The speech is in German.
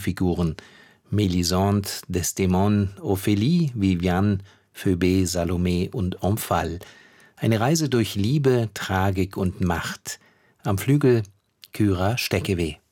Frauenfiguren: Mélisande, Desdemone, Ophélie, Viviane, Phoebé, Salome und Omphale. Eine Reise durch Liebe, Tragik und Macht. Am Flügel Kyra Steckeweh.